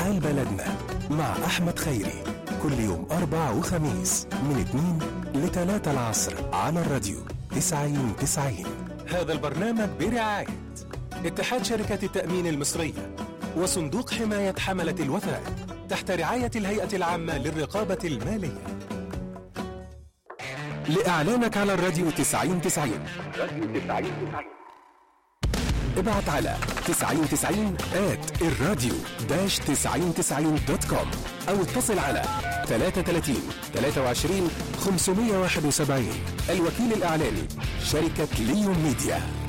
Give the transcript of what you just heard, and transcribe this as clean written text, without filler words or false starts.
حال بلدنا مع أحمد خيري، كل يوم أربع وخميس من 2 ل 3 العصر على الراديو 90-90. هذا البرنامج برعاية اتحاد شركات التأمين المصرية وصندوق حماية حملة الوثائق تحت رعاية الهيئة العامة للرقابة المالية. لإعلانك على الراديو 90-90 ابعت على 9090@الراديو-9090.com أو اتصل على 33 23 571. الوكيل الإعلاني شركة ليون ميديا.